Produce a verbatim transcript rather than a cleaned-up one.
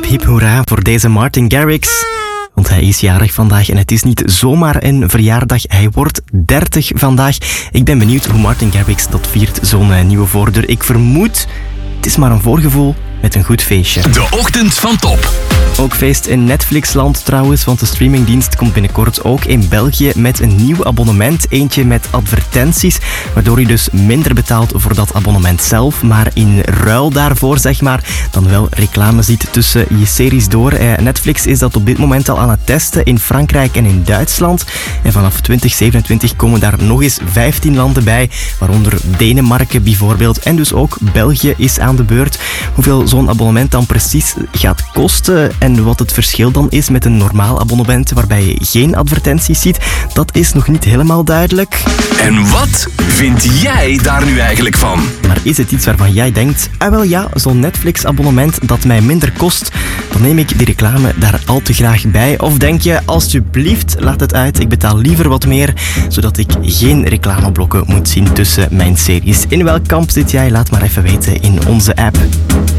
hip hip hoera voor deze Martin Garrix. Want hij is jarig vandaag en het is niet zomaar een verjaardag. Hij wordt dertig vandaag. Ik ben benieuwd hoe Martin Garrix dat viert, zo'n uh, nieuwe voordeur. Ik vermoed, het is maar een voorgevoel met een goed feestje. De ochtend van Top. Ook feest in Netflixland trouwens, want de streamingdienst komt binnenkort ook in België met een nieuw abonnement. Eentje met advertenties, waardoor je dus minder betaalt voor dat abonnement zelf, maar in ruil daarvoor, zeg maar, dan wel reclame ziet tussen je series door. Eh, Netflix is dat op dit moment al aan het testen in Frankrijk en in Duitsland. En vanaf twintig zevenentwintig komen daar nog eens vijftien landen bij, waaronder Denemarken bijvoorbeeld. En dus ook België is aan de beurt. Hoeveel zo'n abonnement dan precies gaat kosten en wat het verschil dan is met een normaal abonnement waarbij je geen advertenties ziet, dat is nog niet helemaal duidelijk. En wat vind jij daar nu eigenlijk van? Maar is het iets waarvan jij denkt, ah wel ja, zo'n Netflix-abonnement dat mij minder kost, dan neem ik die reclame daar al te graag bij? Of denk je, alsjeblieft, laat het uit, ik betaal liever wat meer, zodat ik geen reclameblokken moet zien tussen mijn series. In welk kamp zit jij? Laat maar even weten in onze app.